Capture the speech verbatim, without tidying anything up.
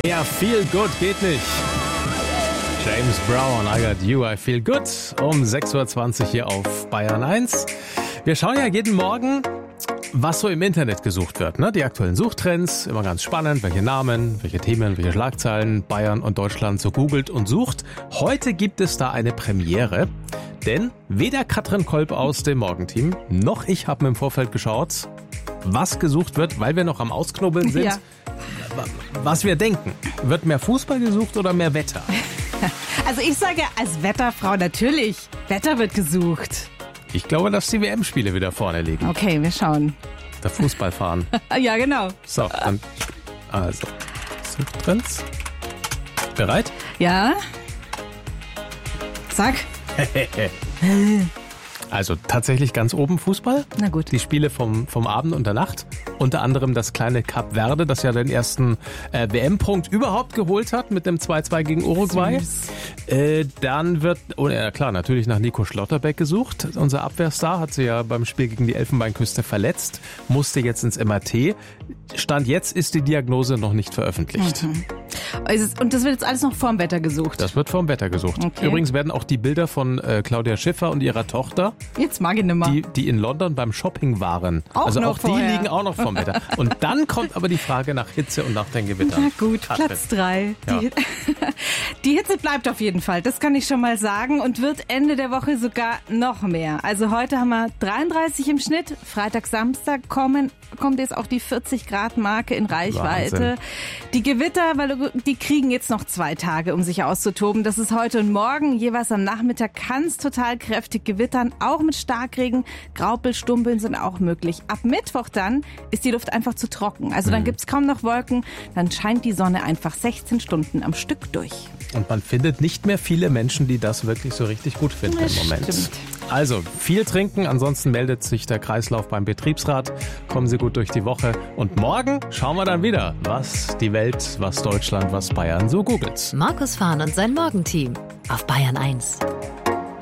Ja, feel good geht nicht. James Brown, I got you, I feel good. Um sechs Uhr zwanzig hier auf Bayern eins. Wir schauen ja jeden Morgen, was so im Internet gesucht wird. Ne? Die aktuellen Suchtrends, immer ganz spannend. Welche Namen, welche Themen, welche Schlagzeilen Bayern und Deutschland so googelt und sucht. Heute gibt es da eine Premiere. Denn weder Katrin Kolb aus dem Morgenteam, noch ich habe im Vorfeld geschaut, was gesucht wird, weil wir noch am Ausknobeln sind. Ja. Was wir denken. Wird mehr Fußball gesucht oder mehr Wetter? Also ich sage als Wetterfrau natürlich, Wetter wird gesucht. Ich glaube, dass die W M-Spiele wieder vorne liegen. Okay, wir schauen. Der Fußball fahren. Ja, genau. So, dann also Suchtrends. Bereit? Ja. Sag. Also tatsächlich ganz oben Fußball. Na gut. Die Spiele vom, vom Abend und der Nacht. Unter anderem das kleine Kap Verde, das ja den ersten äh, W M-Punkt überhaupt geholt hat mit dem zwei zwei gegen Uruguay. Äh, dann wird, oh ja klar, natürlich nach Nico Schlotterbeck gesucht. Unser Abwehrstar hat sie ja beim Spiel gegen die Elfenbeinküste verletzt, musste jetzt ins M R T. Stand jetzt ist die Diagnose noch nicht veröffentlicht. Mhm. Und das wird jetzt alles noch vorm Wetter gesucht? Das wird vorm Wetter gesucht. Okay. Übrigens werden auch die Bilder von äh, Claudia Schiffer und ihrer Tochter, jetzt mag ich nicht mehr. Die, die in London beim Shopping waren. Auch also noch auch vorher. Die liegen auch noch vorm Wetter. Und dann kommt aber die Frage nach Hitze und nach den Gewittern. Na gut, Katrin. Platz drei. Ja. Die, die Hitze bleibt auf jeden Fall, das kann ich schon mal sagen, und wird Ende der Woche sogar noch mehr. Also heute haben wir dreiunddreißig im Schnitt, Freitag, Samstag kommen, kommt jetzt auch die vierzig Grad Marke in Reichweite. Wahnsinn. Die Gewitter, weil die kriegen jetzt noch zwei Tage, um sich auszutoben. Das ist heute und morgen. Jeweils am Nachmittag kann es total kräftig gewittern, auch mit Starkregen. Graupelstumpeln sind auch möglich. Ab Mittwoch dann ist die Luft einfach zu trocken. Also dann gibt's kaum noch Wolken. Dann scheint die Sonne einfach sechzehn Stunden am Stück durch. Und man findet nicht mehr viele Menschen, die das wirklich so richtig gut finden Das im Moment. stimmt. Also viel trinken, ansonsten meldet sich der Kreislauf beim Betriebsrat. Kommen Sie gut durch die Woche. Und morgen schauen wir dann wieder, was die Welt, was Deutschland, was Bayern so googelt. Markus Fahn und sein Morgenteam auf Bayern eins.